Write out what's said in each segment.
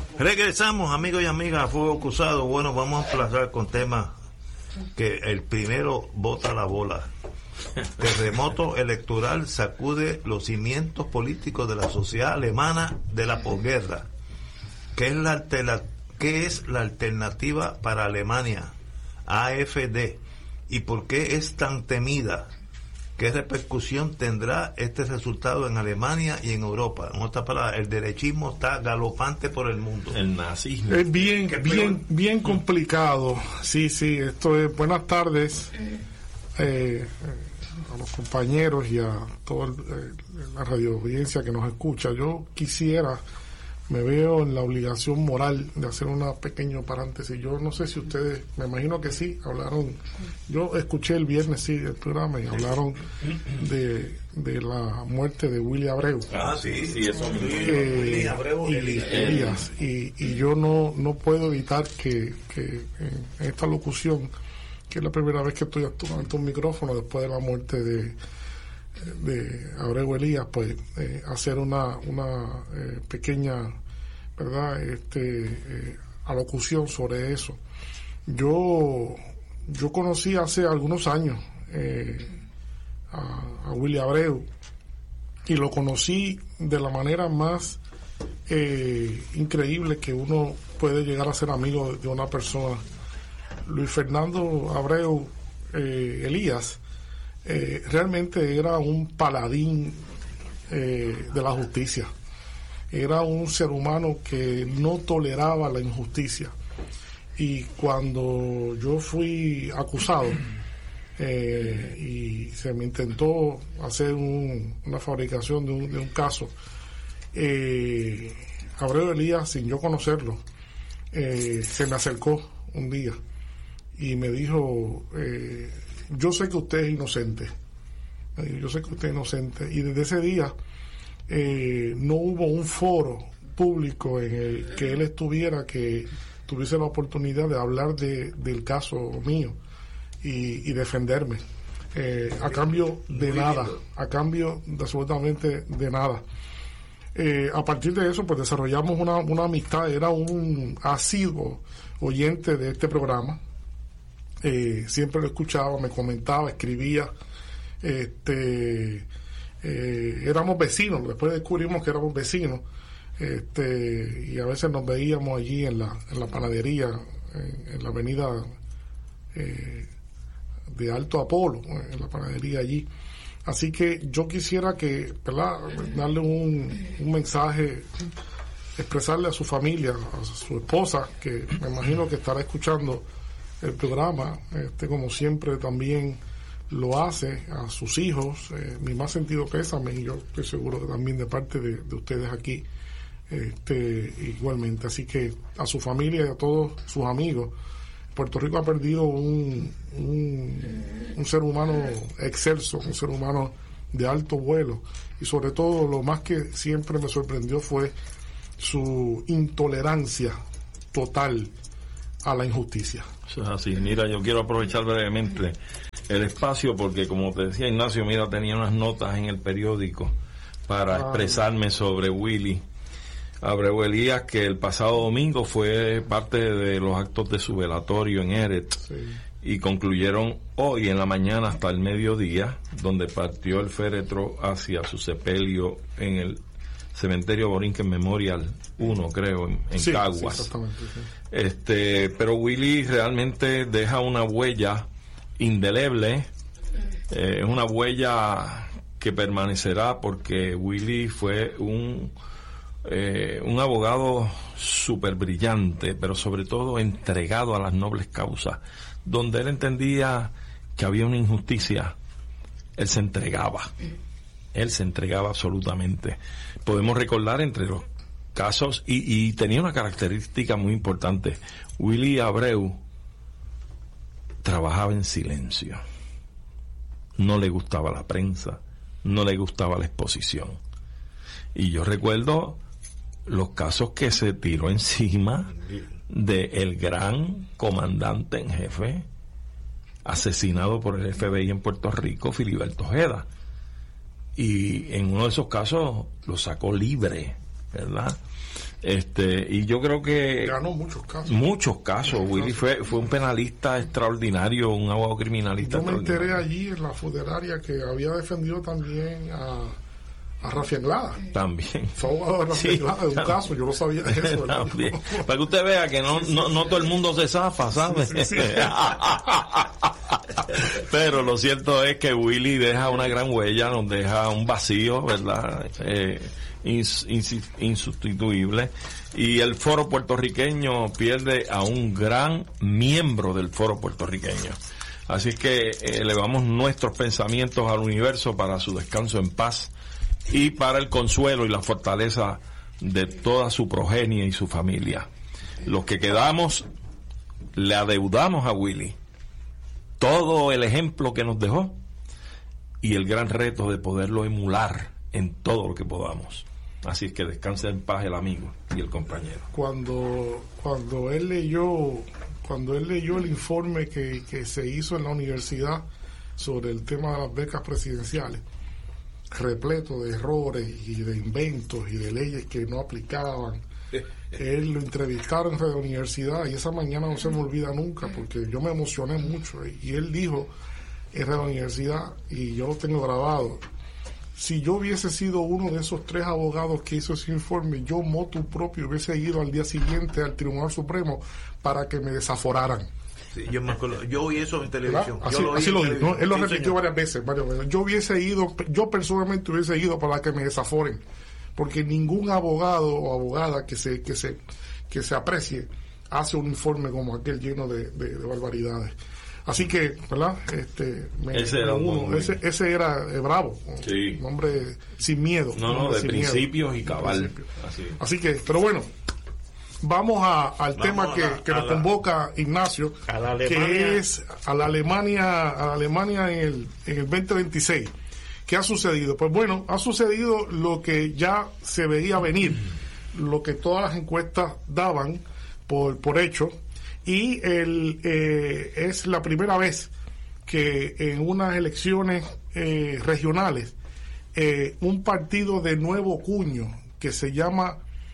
Regresamos, amigos y amigas, a Fuego Cruzado. Bueno, vamos a empezar con temas que el primero bota la bola. Terremoto electoral sacude los cimientos políticos de la sociedad alemana de la posguerra. ¿Qué es la alternativa para Alemania? AfD. ¿Y por qué es tan temida? ¿Qué repercusión tendrá este resultado en Alemania y en Europa? En otras palabras, el derechismo está galopante por el mundo. El nazismo. Es bien complicado. Sí, esto es. Buenas tardes a los compañeros y a toda la radio audiencia que nos escucha. Yo me veo en la obligación moral de hacer una pequeño paréntesis. Yo no sé si ustedes, me imagino que sí, hablaron, yo escuché el viernes el programa y hablaron de la muerte de Willy Abreu. Sí, eso Willy Abreu Elías. Y yo no puedo evitar que en esta locución, que es la primera vez que estoy actuando ante un micrófono después de la muerte de Abreu Elías, pues hacer una pequeña, ¿verdad?, alocución sobre eso. Yo conocí hace algunos años a Willy Abreu, y lo conocí de la manera más increíble que uno puede llegar a ser amigo de una persona. Luis Fernando Abreu Elías realmente era un paladín de la justicia. Era un ser humano que no toleraba la injusticia. Y cuando yo fui acusado y se me intentó hacer una fabricación de un caso, Abreu Elías, sin yo conocerlo, se me acercó un día y me dijo: yo sé que usted es inocente. Y desde ese día no hubo un foro público en el que él que tuviese la oportunidad de hablar del caso mío y defenderme, a cambio de nada, a cambio de absolutamente de nada. A partir de eso, pues desarrollamos una amistad. Era un asiduo oyente de este programa. Siempre lo escuchaba, me comentaba, escribía. Éramos vecinos. Después descubrimos que éramos vecinos, y a veces nos veíamos allí en la panadería, en la avenida de Alto Apolo, en la panadería allí. Así que yo quisiera darle un mensaje, expresarle a su familia, a su esposa, que me imagino que estará escuchando el programa, como siempre también lo hace, a sus hijos, mi más sentido pésame, y yo estoy seguro que también de parte de ustedes aquí, igualmente. Así que a su familia y a todos sus amigos, Puerto Rico ha perdido un ser humano excelso, un ser humano de alto vuelo, y sobre todo lo más que siempre me sorprendió fue su intolerancia total a la injusticia. Eso es así. Mira, yo quiero aprovechar brevemente el espacio porque, como te decía Ignacio, mira, tenía unas notas en el periódico para expresarme sobre Willy Abreu Elías, que el pasado domingo fue parte de los actos de su velatorio en Eret, y concluyeron hoy en la mañana hasta el mediodía, donde partió el féretro hacia su sepelio en el cementerio Borinquen Memorial 1, creo, en Caguas. Sí, exactamente, sí. Pero Willy realmente deja una huella indeleble, una huella que permanecerá, porque Willy fue un abogado súper brillante, pero sobre todo entregado a las nobles causas. Donde él entendía que había una injusticia, él se entregaba absolutamente. Podemos recordar entre los casos, y tenía una característica muy importante: Willy Abreu trabajaba en silencio, no le gustaba la prensa, no le gustaba la exposición. Y yo recuerdo los casos que se tiró encima de el gran comandante en jefe asesinado por el FBI en Puerto Rico, Filiberto Ojeda, y en uno de esos casos lo sacó libre, ¿verdad? Y yo creo que ganó muchos casos. Willy fue un penalista extraordinario, un abogado criminalista. Yo me enteré allí en la funeraria que había defendido también a Rafi Anglada. También. Fue abogado de Rafi Anglada, de un caso, yo no sabía eso. También. Para que usted vea que no todo el mundo se zafa, ¿sabes? Sí. Pero lo cierto es que Willy deja una gran huella, nos deja un vacío, ¿verdad? Insustituible, y el foro puertorriqueño pierde a un gran miembro del foro puertorriqueño. Así que elevamos nuestros pensamientos al universo para su descanso en paz y para el consuelo y la fortaleza de toda su progenie y su familia. Los que quedamos le adeudamos a Willy todo el ejemplo que nos dejó y el gran reto de poderlo emular en todo lo que podamos. Así es que descanse en paz el amigo y el compañero. Cuando él leyó el informe que se hizo en la universidad sobre el tema de las becas presidenciales, repleto de errores y de inventos y de leyes que no aplicaban, él lo entrevistaron en la universidad y esa mañana no se me olvida nunca porque yo me emocioné mucho y él dijo en la universidad, y yo lo tengo grabado: si yo hubiese sido uno de esos 3 abogados que hizo ese informe, yo motu propio hubiese ido al día siguiente al Tribunal Supremo para que me desaforaran. Sí, yo oí eso en televisión. Así lo dijo, ¿no? Él lo repitió varias veces. Yo personalmente hubiese ido para que me desaforen, porque ningún abogado o abogada que se aprecie hace un informe como aquel lleno de barbaridades. Así que, ¿verdad? Ese era bravo, sí. Un hombre sin miedo. De principios y cabal. Así que, pero bueno, vamos al tema que nos convoca Ignacio, que es a la Alemania en el 2026. ¿Qué ha sucedido? Pues bueno, ha sucedido lo que ya se veía venir, lo que todas las encuestas daban por hecho. Y es la primera vez que en unas elecciones regionales un partido de nuevo cuño que se llama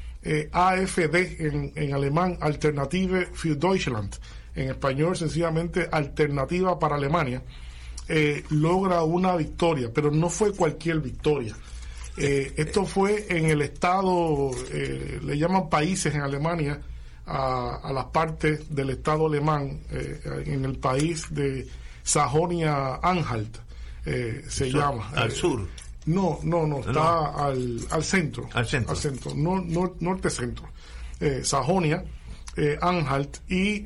AfD en alemán, Alternative für Deutschland, en español sencillamente Alternativa para Alemania, logra una victoria, pero no fue cualquier victoria. Esto fue en el estado, le llaman países en Alemania a las partes del estado alemán, en el país de Sajonia-Anhalt, se llama. ¿Al sur? No, está al centro. Al centro, norte-centro. Sajonia, Anhalt, y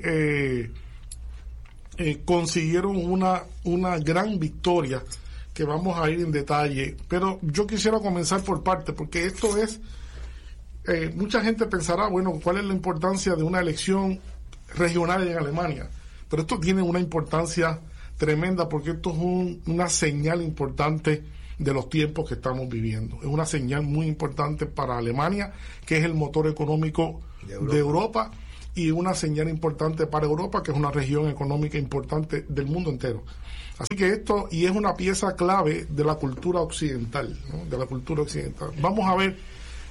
consiguieron una gran victoria que vamos a ir en detalle, pero yo quisiera comenzar por parte, porque esto es mucha gente pensará, bueno, ¿cuál es la importancia de una elección regional en Alemania? Pero esto tiene una importancia tremenda porque esto es una señal importante de los tiempos que estamos viviendo. Es una señal muy importante para Alemania, que es el motor económico de Europa, y una señal importante para Europa, que es una región económica importante del mundo entero. Así que esto, y es una pieza clave de la cultura occidental, ¿no? De la cultura occidental. Vamos a ver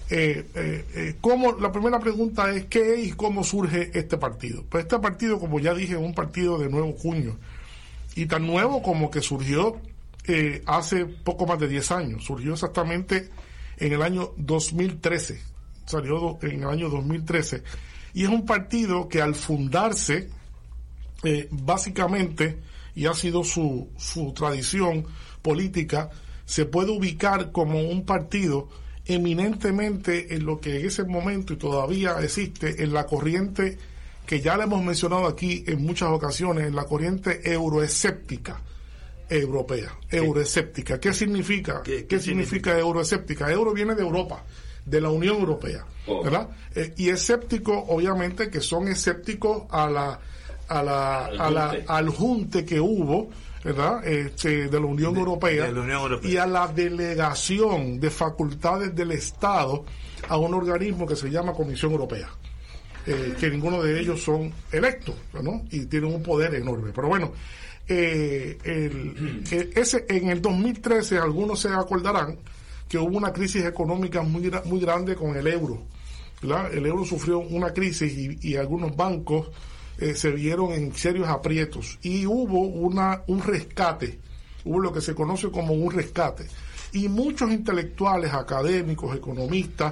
la primera pregunta es ¿qué es y cómo surge este partido? Pues este partido, como ya dije, es un partido de nuevo cuño, y tan nuevo como que surgió hace poco más de 10 años. Surgió exactamente en el año 2013, salió en el año 2013, y es un partido que al fundarse básicamente, y ha sido su tradición política, se puede ubicar como un partido eminentemente en lo que en ese momento y todavía existe en la corriente que ya le hemos mencionado aquí en muchas ocasiones, en la corriente euroescéptica europea, euroescéptica. ¿Qué significa? ¿Qué significa euroescéptica? Euro viene de Europa, de la Unión Europea, ¿verdad? Y escépticos, obviamente, que son escépticos al junte que hubo, ¿verdad? De la Unión Europea y a la delegación de facultades del Estado a un organismo que se llama Comisión Europea, que ninguno de ellos son electos, ¿no? Y tienen un poder enorme. Pero bueno, en el 2013 algunos se acordarán que hubo una crisis económica muy grande con el euro, ¿verdad? El euro sufrió una crisis y algunos bancos se vieron en serios aprietos y hubo un rescate, hubo lo que se conoce como un rescate, y muchos intelectuales, académicos, economistas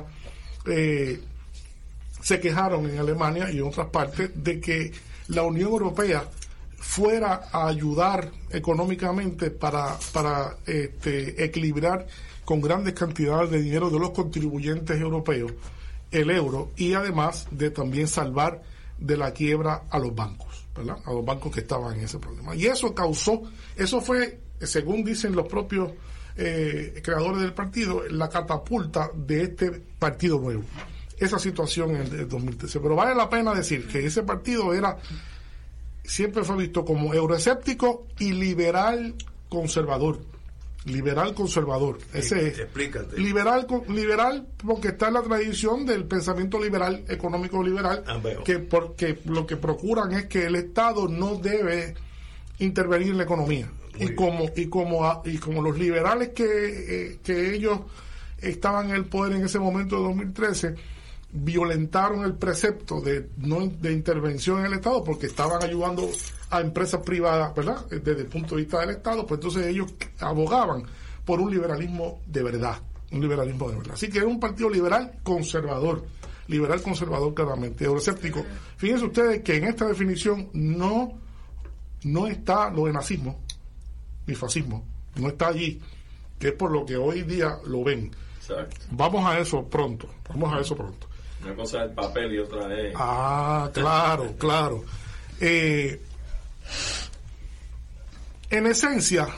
se quejaron en Alemania y en otras partes de que la Unión Europea fuera a ayudar económicamente para equilibrar con grandes cantidades de dinero de los contribuyentes europeos el euro, y además de también salvar de la quiebra a los bancos, ¿verdad? A los bancos que estaban en ese problema. Y eso fue, según dicen los propios creadores del partido, la catapulta de este partido nuevo. Esa situación en el 2013. Pero vale la pena decir que ese partido siempre fue visto como euroescéptico y liberal conservador. Ese es. Explícate. Liberal porque está en la tradición del pensamiento liberal, económico liberal, porque lo que procuran es que el Estado no debe intervenir en la economía. Y como los liberales que ellos estaban en el poder en ese momento de 2013 violentaron el precepto de intervención en el Estado porque estaban ayudando a empresas privadas, ¿verdad? Desde el punto de vista del Estado, pues entonces ellos abogaban por un liberalismo de verdad. Así que es un partido liberal conservador claramente, euroescéptico. Fíjense ustedes que en esta definición no está lo de nazismo ni fascismo, no está allí, que es por lo que hoy día lo ven. Exacto. Vamos a eso pronto. Una cosa es el papel y otra es... Claro. En esencia,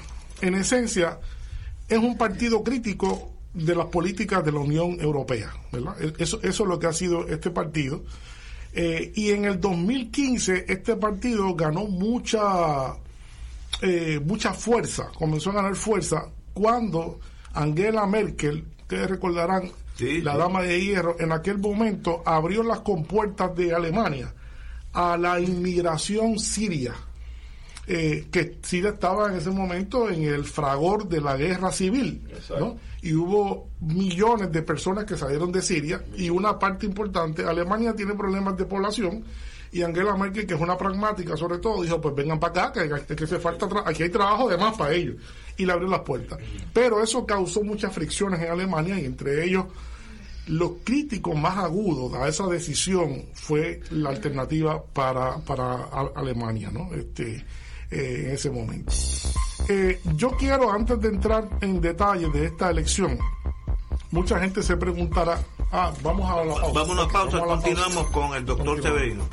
es un partido crítico de las políticas de la Unión Europea, ¿verdad? Eso es lo que ha sido este partido. Y en el 2015 este partido ganó mucha fuerza, comenzó a ganar fuerza cuando Angela Merkel, ustedes recordarán, dama de hierro, en aquel momento abrió las compuertas de Alemania a la inmigración siria, que Siria estaba en ese momento en el fragor de la guerra civil, ¿no? Y hubo millones de personas que salieron de Siria, y una parte importante, Alemania tiene problemas de población, y Angela Merkel, que es una pragmática sobre todo, dijo, pues vengan para acá, que hace falta aquí hay trabajo de más para ellos, y le abrió las puertas. Pero eso causó muchas fricciones en Alemania, y entre ellos los críticos más agudos a esa decisión fue la alternativa para Alemania, ¿no? En ese momento. Yo quiero, antes de entrar en detalles de esta elección, mucha gente se preguntará, vamos a la pausa. Vamos a una pausa, continuamos con el doctor Severino.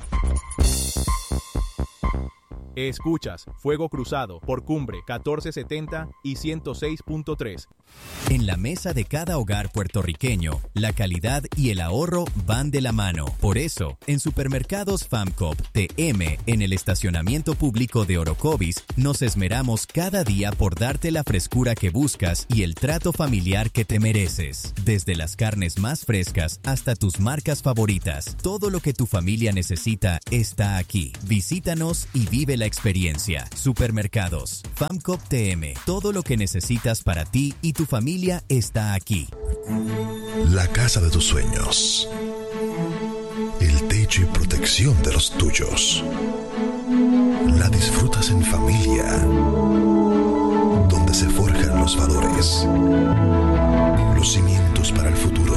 Escuchas Fuego Cruzado por Cumbre 1470 y 106.3. En la mesa de cada hogar puertorriqueño, la calidad y el ahorro van de la mano. Por eso, en Supermercados FAMCOP TM, en el estacionamiento público de Orocovis, nos esmeramos cada día por darte la frescura que buscas y el trato familiar que te mereces. Desde las carnes más frescas hasta tus marcas favoritas, todo lo que tu familia necesita está aquí. Visítanos y vive la experiencia. Supermercados FAMCOP TM, todo lo que necesitas para ti y tu familia está aquí. La casa de tus sueños. El techo y protección de los tuyos. La disfrutas en familia. Donde se forjan los valores. Los cimientos para el futuro.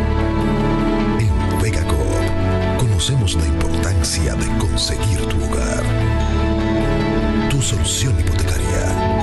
En Vega Coop conocemos la importancia de conseguir tu hogar. Tu solución hipotecaria.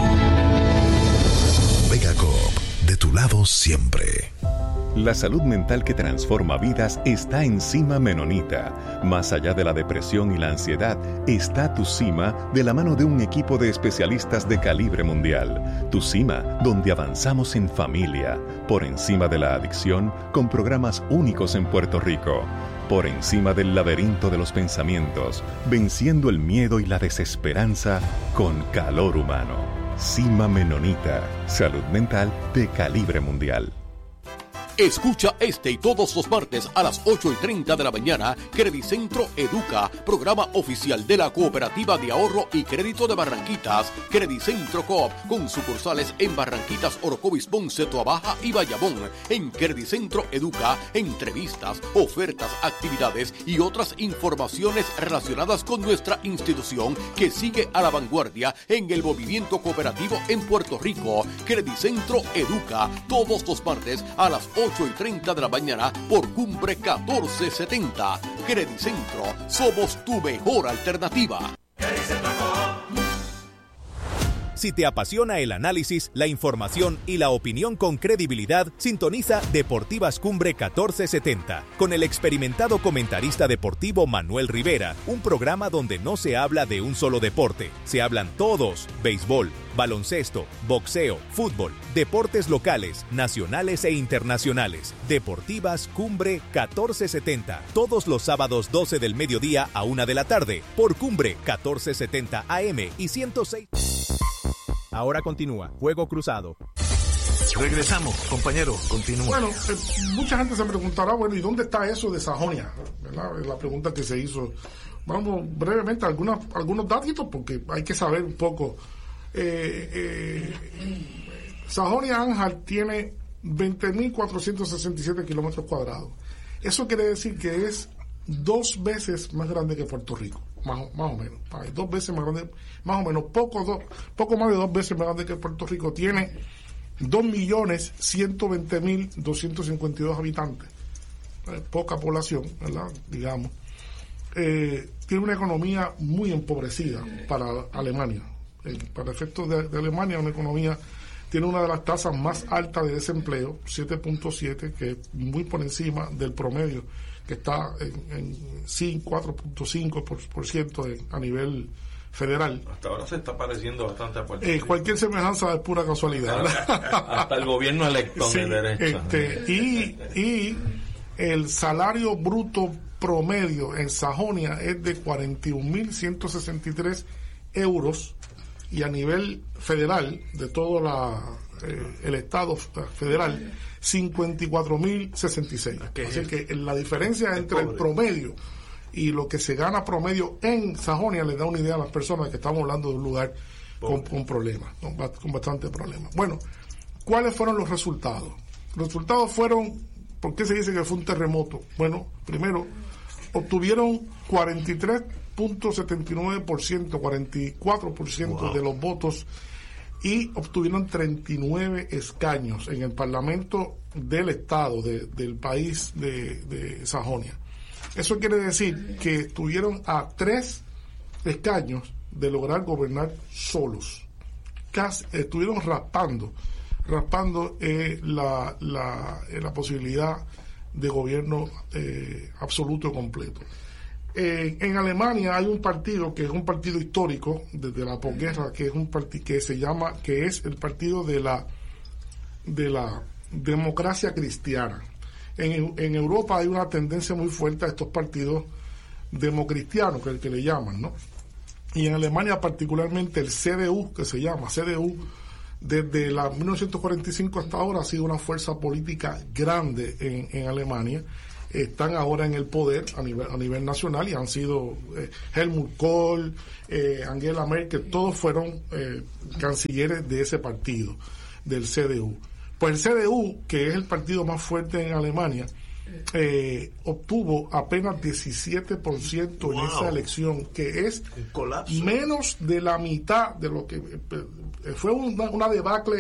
Vega Coop, de tu lado siempre. La salud mental que transforma vidas está en Cima Menonita. Más allá de la depresión y la ansiedad, está Tu Cima de la mano de un equipo de especialistas de calibre mundial. Tu Cima, donde avanzamos en familia, por encima de la adicción, con programas únicos en Puerto Rico. Por encima del laberinto de los pensamientos, venciendo el miedo y la desesperanza con calor humano. Cima Menonita, salud mental de calibre mundial. Escucha este y todos los martes a las 8:30 de la mañana, Credicentro Educa, programa oficial de la Cooperativa de Ahorro y Crédito de Barranquitas, Credicentro Coop, con sucursales en Barranquitas, Orocovis, Ponce, Toabaja y Bayamón. En Credicentro Educa, entrevistas, ofertas, actividades y otras informaciones relacionadas con nuestra institución que sigue a la vanguardia en el movimiento cooperativo en Puerto Rico. Credicentro Educa, todos los martes a las 8:30 de la mañana por Cumbre 1470. Credicentro, somos tu mejor alternativa. Si te apasiona el análisis, la información y la opinión con credibilidad, sintoniza Deportivas Cumbre 1470 con el experimentado comentarista deportivo Manuel Rivera, un programa donde no se habla de un solo deporte, se hablan todos: béisbol, baloncesto, boxeo, fútbol, deportes locales, nacionales e internacionales. Deportivas Cumbre 1470, todos los sábados 12 del mediodía a 1 de la tarde, por Cumbre 1470 AM y 106. Ahora continúa Fuego Cruzado. Regresamos, compañero, continúa. Bueno, mucha gente se preguntará, bueno, ¿y dónde está eso de Sajonia? ¿Verdad? Es la pregunta que se hizo. Vamos brevemente a algunos datos, porque hay que saber un poco. Sajonia Anhalt tiene 20.467 kilómetros cuadrados. Eso quiere decir que es 2 veces más grande que Puerto Rico, más o menos. 2 veces más grande, más o menos, poco más de 2 veces más grande que Puerto Rico. Tiene 2.120.252 habitantes. Poca población, ¿verdad? Digamos. Tiene una economía muy empobrecida para Alemania. Para efectos de Alemania, una economía tiene una de las tasas más altas de desempleo, 7.7, que es muy por encima del promedio, que está en 4.5% a nivel federal. Hasta ahora se está pareciendo bastante a Puerto Rico. Cualquier semejanza es pura casualidad. Hasta el gobierno electo de derecha. Y el salario bruto promedio en Sajonia es de 41.163 euros, y a nivel federal, de todo el estado federal, 54.066. Así que la diferencia entre el promedio y lo que se gana promedio en Sajonia les da una idea a las personas que estamos hablando de un lugar con problemas, con bastante problemas. Bueno, ¿cuáles fueron los resultados? Los resultados fueron, ¿por qué se dice que fue un terremoto? Bueno, primero, obtuvieron 43.79%, 44% de los votos, y obtuvieron 39 escaños en el Parlamento del Estado, del país de Sajonia. Eso quiere decir que estuvieron a 3 escaños de lograr gobernar solos. Casi estuvieron raspando la posibilidad de gobierno absoluto completo. En Alemania hay un partido que es un partido histórico desde la posguerra, que es un partido que es el partido de la democracia cristiana. En Europa hay una tendencia muy fuerte a estos partidos democristianos, que le llaman, ¿no? Y en Alemania particularmente el CDU, que se llama CDU, desde la 1945 hasta ahora ha sido una fuerza política grande en Alemania. Están ahora en el poder a nivel nacional y han sido Helmut Kohl, Angela Merkel, todos fueron cancilleres de ese partido, del CDU. Pues el CDU, que es el partido más fuerte en Alemania, obtuvo apenas 17% en esa elección, que es menos de la mitad de lo que fue una debacle